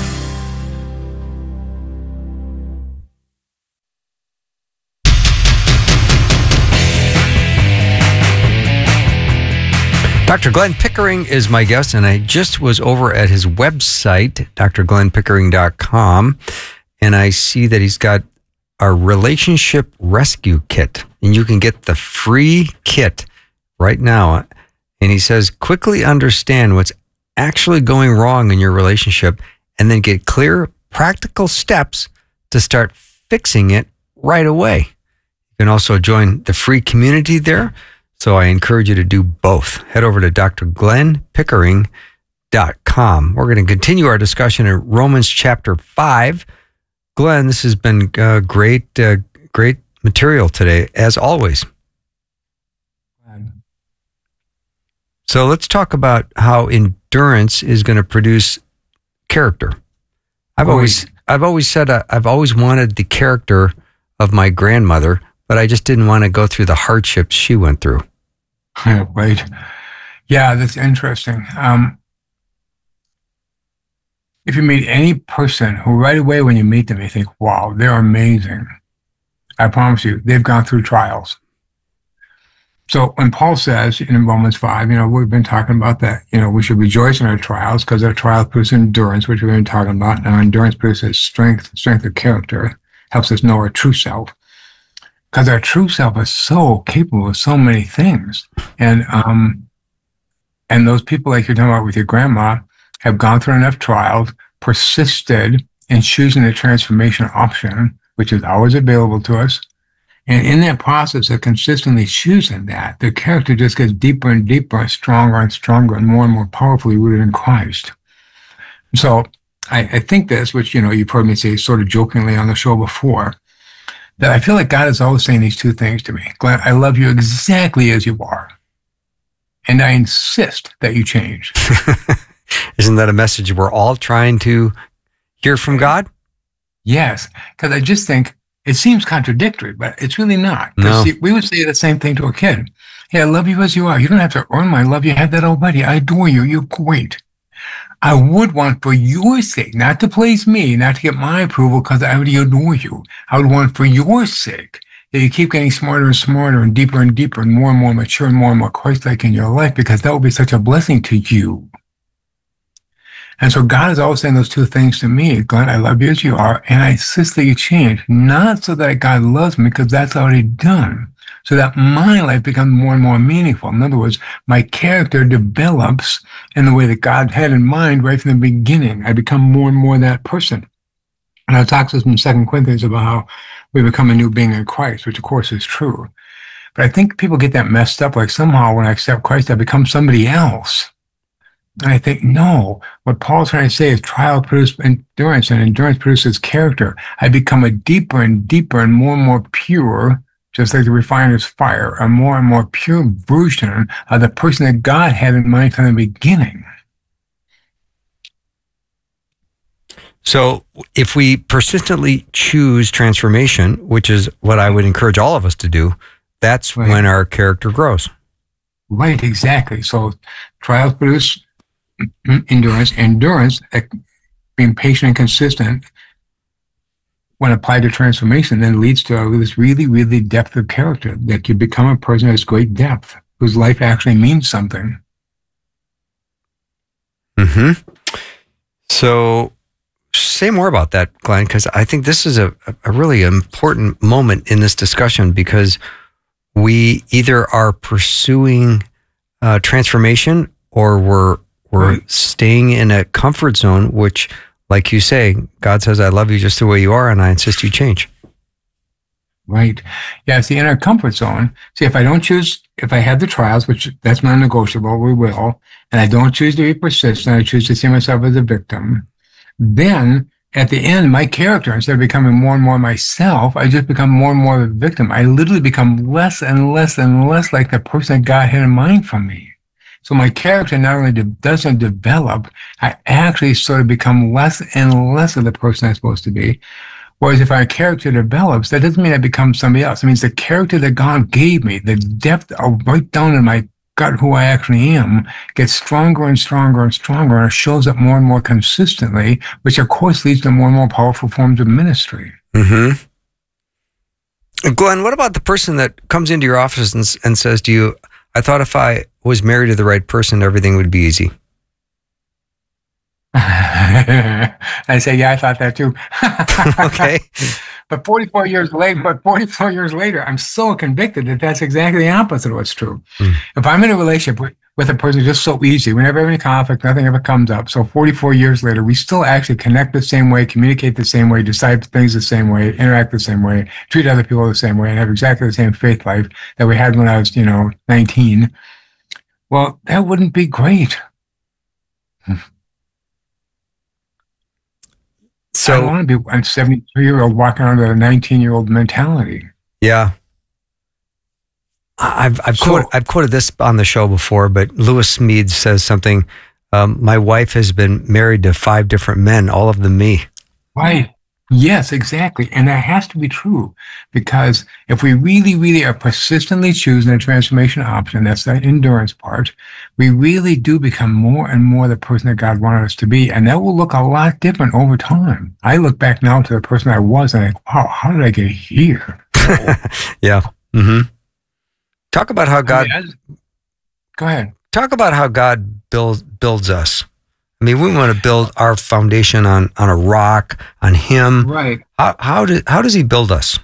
Doctor Glenn Pickering is my guest, and I just was over at his website, d r glenn pickering dot com, and I see that he's got a relationship rescue kit, and you can get the free kit right now. And he says, quickly understand what's actually going wrong in your relationship and then get clear, practical steps to start fixing it right away. You can also join the free community there. So I encourage you to do both. Head over to d r glenn pickering dot com. We're going to continue our discussion in Romans chapter five. Glenn, this has been uh, great, uh, great material today, as always. So let's talk about how endurance is going to produce character. I've always, I've always said uh, I've always wanted the character of my grandmother, but I just didn't want to go through the hardships she went through. Right. Yeah, that's interesting. Um, if you meet any person who right away when you meet them, you think, wow, they're amazing. I promise you, they've gone through trials. So when Paul says in Romans five, you know, we've been talking about that, you know, we should rejoice in our trials because our trials produce endurance, which we've been talking about. And our endurance produces strength, strength of character, helps us know our true self. Because our true self is so capable of so many things. And um, and those people like you're talking about with your grandma have gone through enough trials, persisted in choosing the transformation option, which is always available to us. And in that process of consistently choosing that, their character just gets deeper and deeper and stronger and stronger and more and more powerfully rooted in Christ. So I, I think this, which, you know, you've heard me say sort of jokingly on the show before, that I feel like God is always saying these two things to me. Glenn, I love you exactly as you are. And I insist that you change. Isn't that a message we're all trying to hear from God? Yes, because I just think it seems contradictory, but it's really not. No. See, we would say the same thing to a kid. Hey, I love you as you are. You don't have to earn my love. You have that already. I adore you. You're great. I would want for your sake, not to please me, not to get my approval because I already adore you. I would want for your sake that you keep getting smarter and smarter and deeper and deeper and more and more mature and more and more Christ-like in your life because that will be such a blessing to you. And so God is always saying those two things to me. Glenn, I love you as you are, and I insist that you change. Not so that God loves me, because that's already done. So that my life becomes more and more meaningful. In other words, my character develops in the way that God had in mind right from the beginning. I become more and more that person. And it talks to us in Second Corinthians about how we become a new being in Christ, which of course is true. But I think people get that messed up, like somehow when I accept Christ, I become somebody else. And I think, no, what Paul's trying to say is trial produces endurance, and endurance produces character. I become a deeper and deeper and more and more pure, just like the refiner's fire, a more and more pure version of the person that God had in mind from the beginning. So if we persistently choose transformation, which is what I would encourage all of us to do, that's right. When our character grows. Right, exactly. So trials produce endurance. Endurance, being patient and consistent, when applied to transformation, then leads to this really, really depth of character, that you become a person that has great depth, whose life actually means something. Hmm. So say more about that, Glenn, because I think this is a, a really important moment in this discussion, because we either are pursuing uh, transformation or we're we're right. staying in a comfort zone, which, like you say, God says, I love you just the way you are, and I insist you change. Right. Yeah, it's the inner comfort zone. See, if I don't choose, if I have the trials, which that's non-negotiable, we will, and I don't choose to be persistent, I choose to see myself as a victim, then at the end, my character, instead of becoming more and more myself, I just become more and more of a victim. I literally become less and less and less like the person God had in mind for me. So my character not only de- doesn't develop, I actually sort of become less and less of the person I'm supposed to be. Whereas if our character develops, that doesn't mean I become somebody else. It means the character that God gave me, the depth of right down in my gut, who I actually am, gets stronger and stronger and stronger, and it shows up more and more consistently, which of course leads to more and more powerful forms of ministry. Mm-hmm. Glenn, what about the person that comes into your office and, and says to you, I thought if I was married to the right person, everything would be easy? I say, yeah, I thought that too. Okay. But forty-four years later, but forty-four years later, I'm so convicted that that's exactly the opposite of what's true. Mm. If I'm in a relationship with, with a person just so easy, we never have any conflict, nothing ever comes up. So forty-four years later, we still actually connect the same way, communicate the same way, decide things the same way, interact the same way, treat other people the same way, and have exactly the same faith life that we had when I was, you know, nineteen. Well, that wouldn't be great. So I don't want to be a seventy-three-year-old walking around with a nineteen-year-old mentality. Yeah. I've I've, so, quoted, I've quoted this on the show before, but Lewis Smedes says something, um, my wife has been married to five different men, all of them me. Right. Yes, exactly. And that has to be true, because if we really, really are persistently choosing a transformation option, that's that endurance part, we really do become more and more the person that God wanted us to be. And that will look a lot different over time. I look back now to the person I was and I think, wow, how did I get here? Yeah. Mm-hmm. Talk about how God... I mean, I, go ahead. Talk about how God builds builds us. I mean, we want to build our foundation on, on a rock, on Him. Right. How, how, do, how does He build us?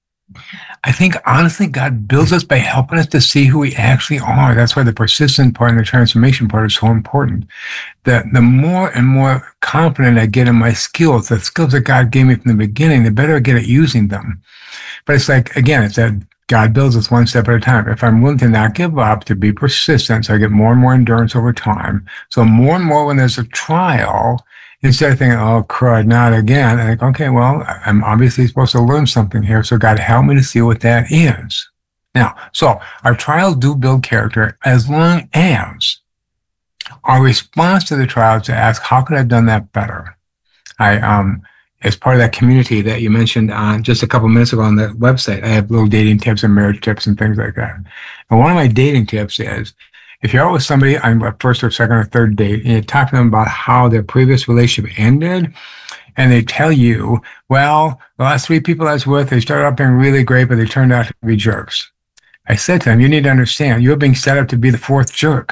I think, honestly, God builds us by helping us to see who we actually are. That's why the persistent part and the transformation part is so important. The, the more and more confident I get in my skills, the skills that God gave me from the beginning, the better I get at using them. But it's like, again, it's that God builds us one step at a time. If I'm willing to not give up, to be persistent, so I get more and more endurance over time. So more and more when there's a trial, instead of thinking, oh, crud, not again, I think, okay, well, I'm obviously supposed to learn something here. So God, help me to see what that is. Now, so our trials do build character as long as our response to the trial is to ask, how could I have done that better? I, um, as part of that community that you mentioned on just a couple minutes ago on the website, I have little dating tips and marriage tips and things like that. And one of my dating tips is, if you're out with somebody on a first or second or third date and you talk to them about how their previous relationship ended, and they tell you, well, the last three people I was with, they started out being really great, but they turned out to be jerks. I said to them, you need to understand, you're being set up to be the fourth jerk.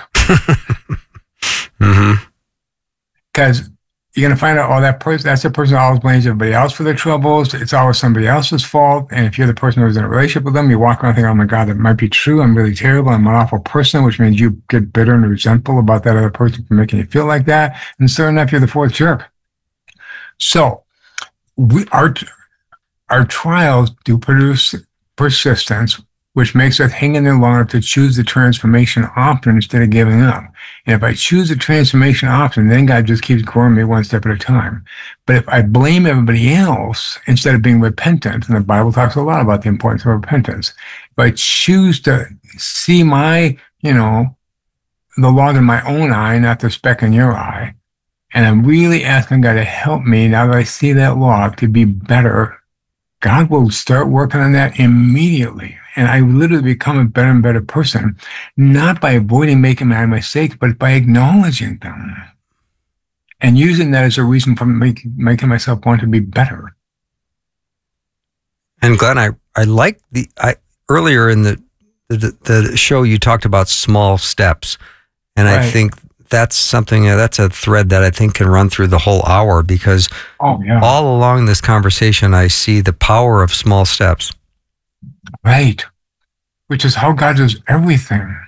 Mm-hmm. Because you're going to find out, oh, that person, that's the person who always blames everybody else for their troubles. It's always somebody else's fault. And if you're the person who's in a relationship with them, you walk around thinking, oh my God, that might be true. I'm really terrible. I'm an awful person, which means you get bitter and resentful about that other person for making you feel like that. And sure enough, you're the fourth jerk. So we, our, our trials do produce persistence, which makes us hang in there long enough to choose the transformation option instead of giving up. And if I choose the transformation option, then God just keeps growing me one step at a time. But if I blame everybody else instead of being repentant, and the Bible talks a lot about the importance of repentance, if I choose to see my, you know, the log in my own eye, not the speck in your eye, and I'm really asking God to help me now that I see that log to be better, God will start working on that immediately. And I literally become a better and better person, not by avoiding making my mistakes, but by acknowledging them and using that as a reason for make, making myself want to be better. And Glenn, I, I like the, I, earlier in the, the, the show, you talked about small steps. And right. I think that's something, uh, that's a thread that I think can run through the whole hour, because oh, yeah. all along this conversation, I see the power of small steps. Right. Which is how God does everything.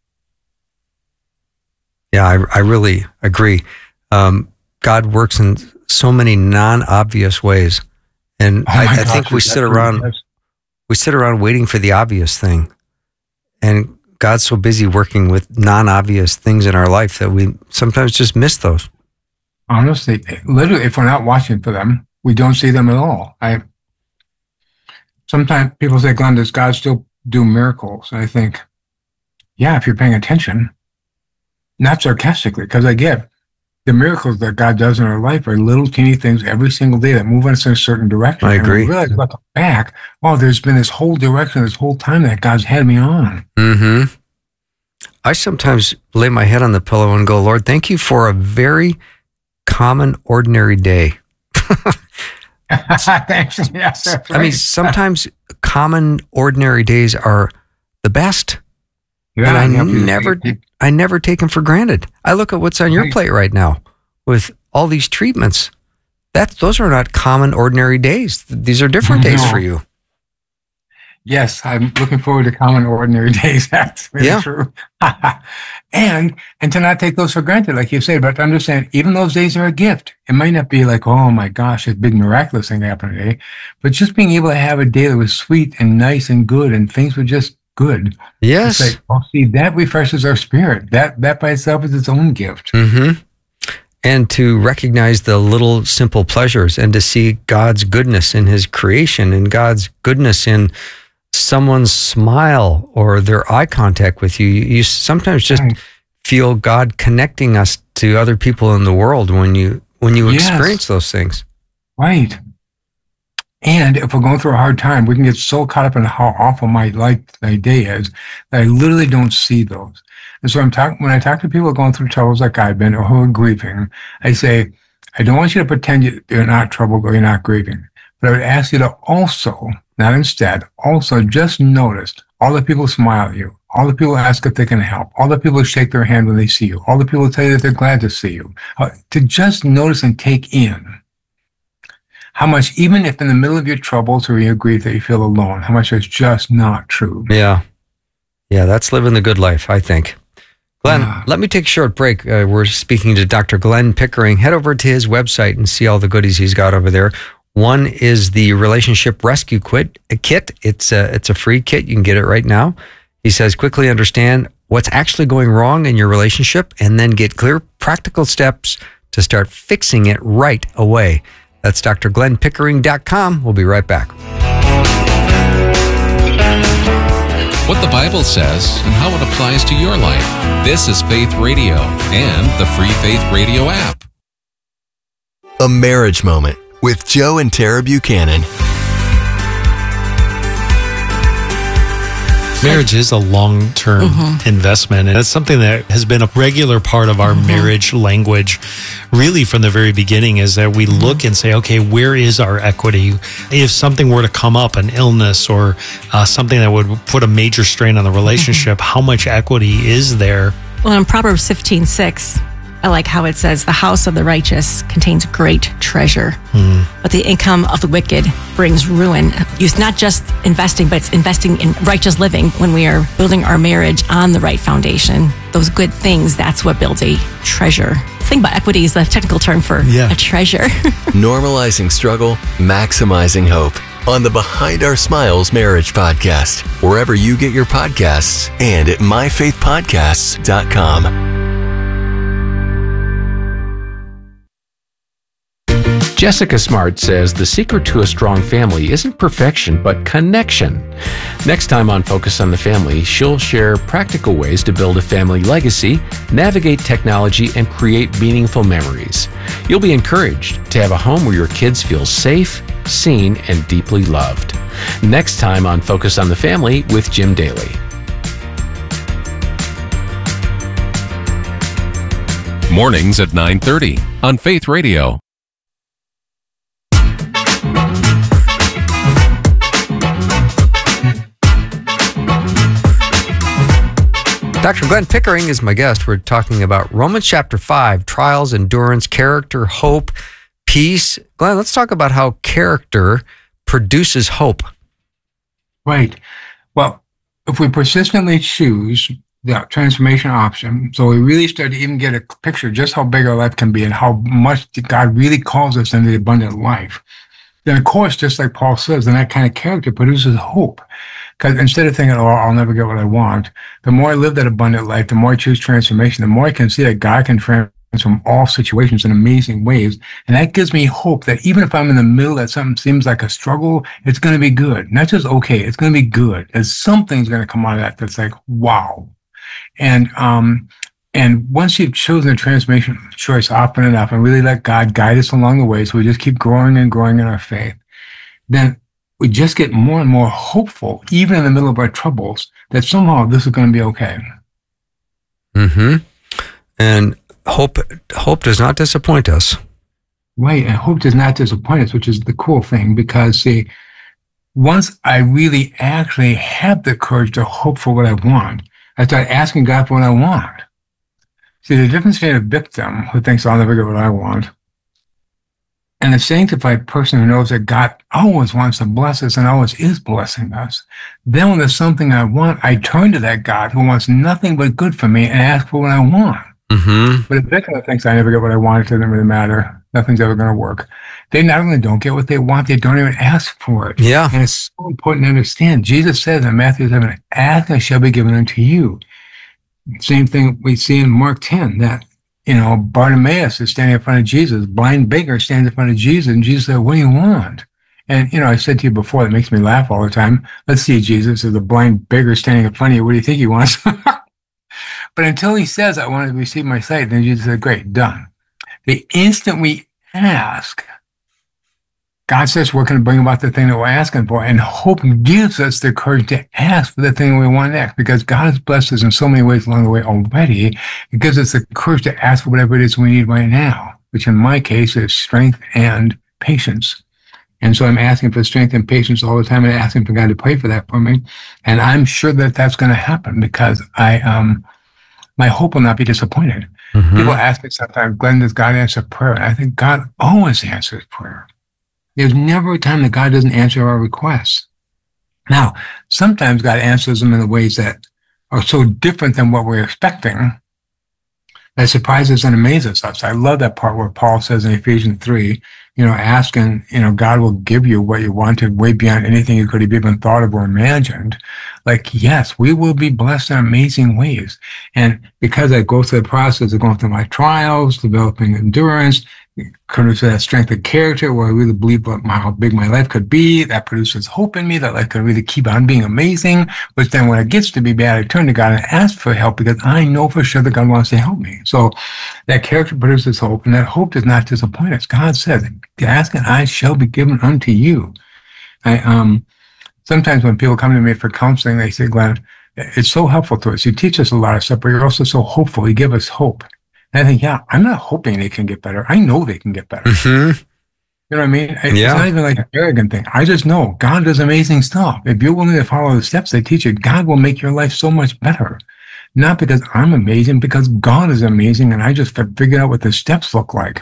Yeah, I, I really agree. Um, God works in so many non-obvious ways. And oh I, I gosh, think we sit around, yes. we sit around waiting for the obvious thing. And God's so busy working with non-obvious things in our life that we sometimes just miss those. Honestly, literally, if we're not watching for them, we don't see them at all. I Sometimes people say, Glenn, does God still do miracles? And I think, yeah, if you're paying attention, not sarcastically, because I get the miracles that God does in our life are little teeny things every single day that move us in a certain direction. I agree. And we realize, looking back, wow, there's been this whole direction this whole time that God's had me on. Mm-hmm. I sometimes lay my head on the pillow and go, Lord, thank you for a very common, ordinary day. Thanks. Yes, right. I mean, sometimes common, ordinary days are the best. Yeah, and I never, I never take them for granted. I look at what's on your plate right now with all these treatments. That those are not common, ordinary days. These are different days no. for you. Yes, I'm looking forward to common, ordinary days. That's really yeah. true. and and to not take those for granted, like you said, but to understand even those days are a gift. It might not be like, oh my gosh, this big miraculous thing happened today, but just being able to have a day that was sweet and nice and good, and things were just good. Yes. It's like, oh, see, that refreshes our spirit. That that by itself is its own gift. Mm-hmm. And to recognize the little simple pleasures, and to see God's goodness in His creation, and God's goodness in someone's smile or their eye contact with you. You sometimes just right. feel God connecting us to other people in the world when you when you yes. experience those things. Right. And if we're going through a hard time, we can get so caught up in how awful my life, my day is, that I literally don't see those. And so I'm talking, when I talk to people going through troubles like I've been or who are grieving, I say, I don't want you to pretend you're not troubled or you're not grieving. But I would ask you to also, not instead, also just notice all the people smile at you, all the people ask if they can help, all the people shake their hand when they see you, all the people tell you that they're glad to see you. Uh, to just notice and take in how much, even if in the middle of your troubles or your grief that you feel alone, how much is just not true. Yeah. Yeah, that's living the good life, I think. Glenn, yeah. Let me take a short break. Uh, we're speaking to Doctor Glenn Pickering. Head over to his website and see all the goodies he's got over there. One is the Relationship Rescue Quit, a kit. It's a, it's a free kit. You can get it right now. He says, quickly understand what's actually going wrong in your relationship and then get clear, practical steps to start fixing it right away. That's D R Glenn Pickering dot com. We'll be right back. What the Bible says and how it applies to your life. This is Faith Radio and the free Faith Radio app. A Marriage Moment with Joe and Tara Buchanan. Marriage is a long-term mm-hmm. investment, and it's something that has been a regular part of our mm-hmm. marriage language really from the very beginning, is that we mm-hmm. look and say, okay, where is our equity? If something were to come up, an illness or uh, something that would put a major strain on the relationship, mm-hmm. how much equity is there? Well, in Proverbs fifteen six, I like how it says, the house of the righteous contains great treasure, mm. but the income of the wicked brings ruin. It's not just investing, but it's investing in righteous living when we are building our marriage on the right foundation. Those good things, that's what builds a treasure. The thing about equity is a technical term for yeah. a treasure. Normalizing struggle, maximizing hope. On the Behind Our Smiles Marriage Podcast, wherever you get your podcasts and at my faith podcasts dot com. Jessica Smart says the secret to a strong family isn't perfection, but connection. Next time on Focus on the Family, she'll share practical ways to build a family legacy, navigate technology, and create meaningful memories. You'll be encouraged to have a home where your kids feel safe, seen, and deeply loved. Next time on Focus on the Family with Jim Daly. Mornings at nine thirty on Faith Radio. Doctor Glenn Pickering is my guest. We're talking about Romans chapter five, trials, endurance, character, hope, peace. Glenn, let's talk about how character produces hope. Right. Well, if we persistently choose the transformation option, so we really start to even get a picture of just how big our life can be and how much God really calls us into the abundant life, then of course, just like Paul says, then that kind of character produces hope. Because instead of thinking, oh, I'll never get what I want, the more I live that abundant life, the more I choose transformation, the more I can see that God can transform all situations in amazing ways. And that gives me hope that even if I'm in the middle that something seems like a struggle, it's going to be good. Not just okay, it's going to be good. There's something's going to come out of that that's like, wow. And um, and once you've chosen a transformation choice often enough and really let God guide us along the way, so we just keep growing and growing in our faith, then we just get more and more hopeful, even in the middle of our troubles, that somehow this is going to be okay. Mm-hmm. And hope hope does not disappoint us. Right, and hope does not disappoint us, which is the cool thing, because, see, once I really actually have the courage to hope for what I want, I start asking God for what I want. See, the difference between a victim who thinks I'll never get what I want and a sanctified person who knows that God always wants to bless us and always is blessing us. Then when there's something I want, I turn to that God who wants nothing but good for me and ask for what I want. Mm-hmm. But a victim that thinks I never get what I want, it doesn't really matter. Nothing's ever going to work. They not only don't get what they want, they don't even ask for it. Yeah. And it's so important to understand. Jesus says in Matthew seven, ask and it shall be given unto you. Same thing we see in Mark ten, that, you know, Bartimaeus is standing in front of Jesus. Blind beggar stands in front of Jesus. And Jesus said, what do you want? And, you know, I said to you before, that makes me laugh all the time. Let's see, Jesus, as a blind beggar standing in front of you, what do you think he wants? But until he says, I want to receive my sight, then Jesus said, great, done. The instant we ask, God says we're going to bring about the thing that we're asking for, and hope gives us the courage to ask for the thing we want next, because God has blessed us in so many ways along the way already. It gives us the courage to ask for whatever it is we need right now, which in my case is strength and patience. And so I'm asking for strength and patience all the time, and asking for God to pray for that for me. And I'm sure that that's going to happen, because I, um, my hope will not be disappointed. Mm-hmm. People ask me sometimes, Glenn, does God answer prayer? And I think God always answers prayer. There's never a time that God doesn't answer our requests. Now, sometimes God answers them in the ways that are so different than what we're expecting that surprises and amazes us. I love that part where Paul says in Ephesians three, you know, ask and, you know, God will give you what you wanted way beyond anything you could have even thought of or imagined. Like, yes, we will be blessed in amazing ways. And because I go through the process of going through my trials, developing endurance, produces that strength of character where I really believe what my, how big my life could be. That produces hope in me that life could really keep on being amazing. But then when it gets to be bad, I turn to God and ask for help, because I know for sure that God wants to help me. So that character produces hope, and that hope does not disappoint us. God says, ask and I shall be given unto you. I, um, sometimes when people come to me for counseling, they say, Glenn, it's so helpful to us. You teach us a lot of stuff, but you're also so hopeful. You give us hope. And I think, yeah, I'm not hoping they can get better. I know they can get better. Mm-hmm. You know what I mean? It's yeah. not even like an arrogant thing. I just know God does amazing stuff. If you're willing to follow the steps they teach you, God will make your life so much better. Not because I'm amazing, because God is amazing, and I just figured out what the steps look like.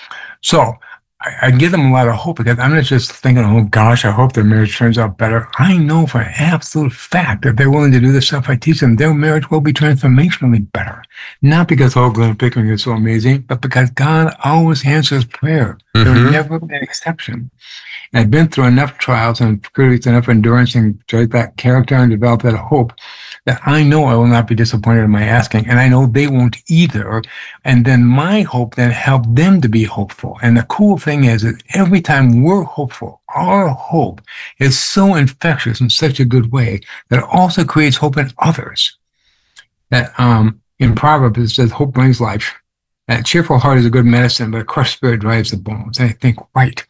So I, I give them a lot of hope, because I'm not just thinking, oh gosh, I hope their marriage turns out better. I know for an absolute fact that if they're willing to do the stuff I teach them, their marriage will be transformationally better. Not because, oh, Glenn Pickering is so amazing, but because God always answers prayer. Mm-hmm. There's never an exception. And I've been through enough trials and produced enough endurance and developed that character and developed that hope that I know I will not be disappointed in my asking, and I know they won't either. And then my hope then helped them to be hopeful. And the cool thing is that every time we're hopeful, our hope is so infectious in such a good way that it also creates hope in others. That um, in Proverbs it says, hope brings life. A cheerful heart is a good medicine, but a crushed spirit drives the bones. And I think, right.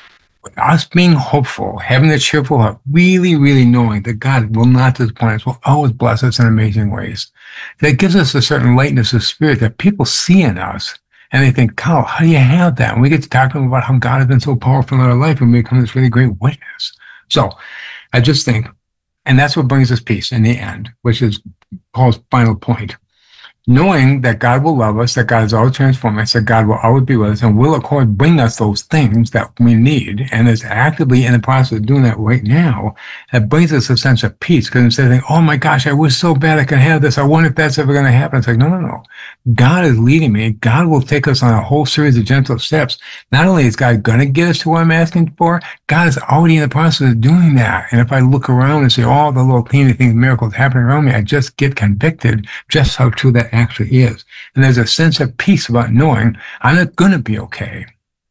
Us being hopeful, having a cheerful heart, really, really knowing that God will not disappoint us, will always bless us in amazing ways. That gives us a certain lightness of spirit that people see in us, and they think, Kyle, how do you have that? And we get to talk to them about how God has been so powerful in our life, and we become this really great witness. So I just think, and that's what brings us peace in the end, which is Paul's final point. Knowing that God will love us, that God is always transforming us, that God will always be with us, and will, of course, bring us those things that we need, and is actively in the process of doing that right now, that brings us a sense of peace. Because instead of thinking, oh my gosh, I wish so bad I could have this, I wonder if that's ever going to happen. It's like, no, no, no. God is leading me. God will take us on a whole series of gentle steps. Not only is God going to get us to what I'm asking for, God is already in the process of doing that. And if I look around and see all the little teeny things, miracles happening around me, I just get convicted just how true that actually is. And there's a sense of peace about knowing I'm not going to be okay.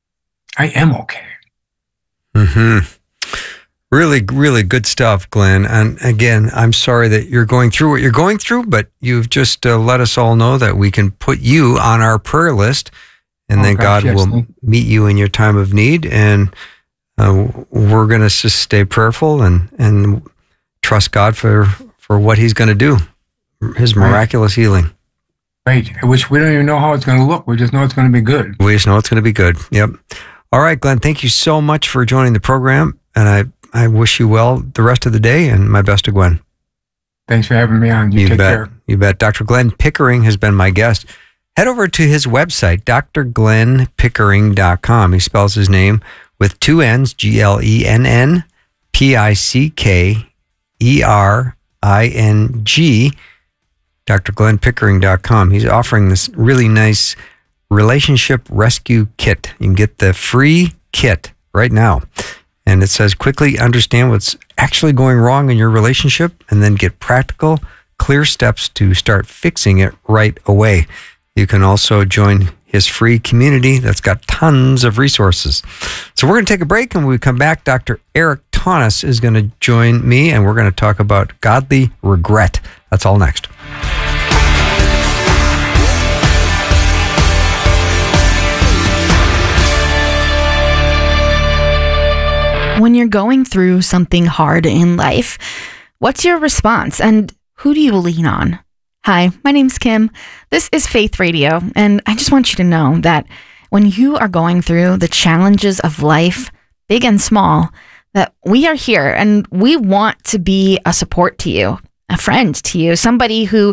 I am okay. Mm-hmm. Really, really good stuff, Glenn. And again, I'm sorry that you're going through what you're going through, but you've just uh, let us all know that we can put you on our prayer list, and oh, then gosh, God yes, will thank- meet you in your time of need. And uh, we're going to just stay prayerful and, and trust God for, for what he's going to do, his miraculous right. healing. Right, which we don't even know how it's going to look. We just know it's going to be good. We just know it's going to be good. Yep. All right, Glenn, thank you so much for joining the program. And I, I wish you well the rest of the day, and my best to Gwen. Thanks for having me on. You, you take bet. care. You bet. Doctor Glenn Pickering has been my guest. Head over to his website, D R glenn pickering dot com. He spells his name with two N's, G L E N N P I C K E R I N G, D R glenn pickering dot com. He's offering this really nice relationship rescue kit. You can get the free kit right now. And it says, quickly understand what's actually going wrong in your relationship, and then get practical, clear steps to start fixing it right away. You can also join his free community that's got tons of resources. So we're going to take a break, and when we come back, Doctor Eric Tonnes is going to join me, and we're going to talk about godly regret. That's all next. When you're going through something hard in life, what's your response and who do you lean on? Hi, my name's Kim. This is Faith Radio, and I just want you to know that when you are going through the challenges of life, big and small, that we are here and we want to be a support to you, a friend to you, somebody who